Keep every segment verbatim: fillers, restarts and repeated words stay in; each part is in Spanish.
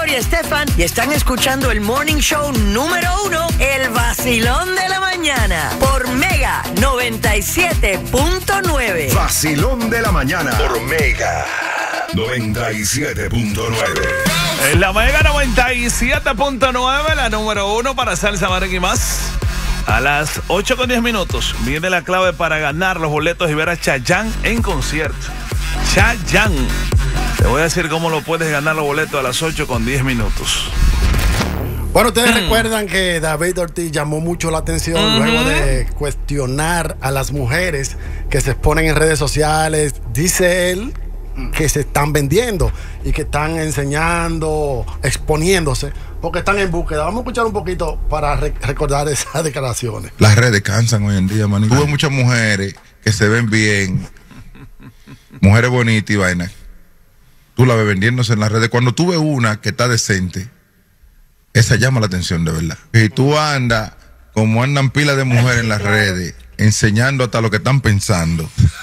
y Estefan y están escuchando el morning show número uno, El Vacilón de la Mañana, por Mega noventa y siete punto nueve. Vacilón de la Mañana por Mega noventa y siete punto nueve. En la Mega noventa y siete punto nueve, la número uno para salsa, merengue y más. A las ocho con diez minutos viene la clave para ganar los boletos y ver a Chayanne en concierto. Chayanne. Te voy a decir cómo lo puedes ganar los boletos a las ocho con diez minutos. Bueno, ustedes mm. recuerdan que David Ortiz llamó mucho la atención uh-huh. luego de cuestionar a las mujeres que se exponen en redes sociales. Dice él que se están vendiendo y que están enseñando, exponiéndose, porque están en búsqueda. Vamos a escuchar un poquito para re- recordar esas declaraciones. Las redes cansan hoy en día, manito. Tuve muchas mujeres que se ven bien, mujeres bonitas y vainas. Tú la ves vendiéndose en las redes. Cuando tú ves una que está decente, esa llama la atención de verdad. Y tú andas como andan pilas de mujeres en las redes, enseñando hasta lo que están pensando.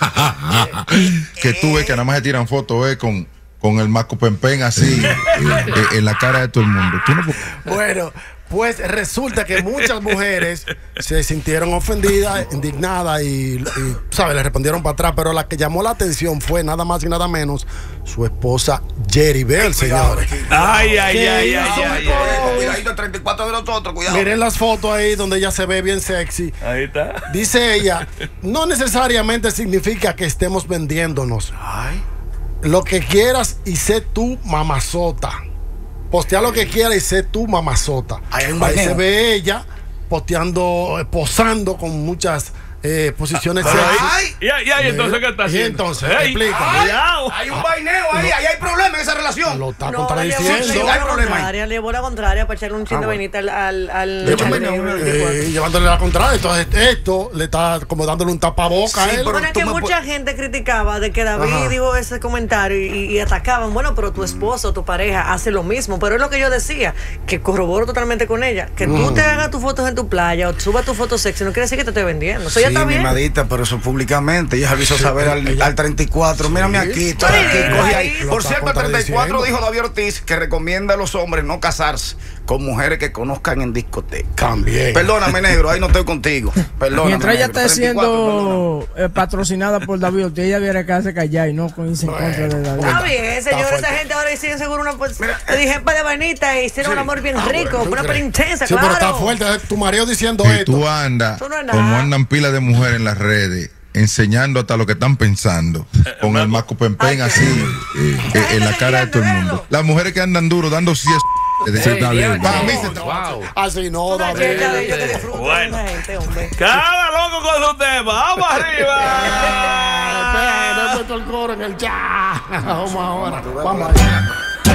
Que tú ves que nada más se tiran fotos eh, con, con el maco pempen así eh, en la cara de todo el mundo. ¿Tú no... Bueno, pues resulta que muchas mujeres se sintieron ofendidas, indignadas y, y ¿sabes? Le respondieron para atrás, pero la que llamó la atención fue nada más y nada menos su esposa Jerry Bell, señores. Ay, ay, ay, ay, ay, Cuidadito el treinta y cuatro de nosotros, cuidado. Miren las fotos ahí donde ella se ve bien sexy. Ahí está. Dice ella, no necesariamente significa que estemos vendiéndonos. Ay. Lo que quieras y sé tú, mamazota. Postea lo que quiera y sé tú, mamazota. Ahí se ve ella posteando, posando con muchas eh, posiciones ah, sexy. Ay, y ay, ay, entonces, ¿qué está haciendo? Y entonces, hey, explícame. Hay un vaineo ahí, ahí hay problema en esa relación. Lo está no, contradiciendo. Le llevó, la contraria, le llevó la contraria para echarle un chin de vainita al... al, al, al eh, llevándole la contraria. Entonces esto le está como dándole un tapaboca sí, a él. Pero es que mucha po- gente criticaba de que David Ajá. dijo ese comentario y, y atacaban, bueno, pero tu esposo, tu pareja hace lo mismo. Pero es lo que yo decía, que corroboro totalmente con ella. Que mm. tú te hagas tus fotos en tu playa o subas tus fotos sexy, no quiere decir que te esté vendiendo. Eso sí, ya está bien. Mimadita, pero eso públicamente. Ella avisó sí, saber al, ella, al treinta y cuatro. Sí. Mírame aquí, estoy sí, aquí, sí, coge ahí. sí. Por cierto, el treinta y cuatro dijo David Ortiz que recomienda a los hombres no casarse con mujeres que conozcan en discoteca. También. Perdóname, negro, ahí no estoy contigo. Perdóname. Mientras ella negro, esté siendo eh, patrocinada por David Ortiz, ella viene a quedarse callada y no coincide en contra de David. Está bien, señor, esa gente ahora siguen seguro una pues, Mira, te dije para de vainita y hicieron sí. un amor bien ah, rico, bueno, una peli intensa, sí, claro. Pero está fuerte tu marido diciendo y esto. Tú andas no como andan pilas de mujeres en las redes, enseñando hasta lo que están pensando, con el maco pempen así eh, eh, en la cara de todo el mundo. Las mujeres que andan duro dando siestas. Para mí se wow. Así no, David. Bueno, cada loco con su tema. ¡Vamos arriba! Espera, no he puesto el coro en el ya. Vamos ahora. Vamos allá.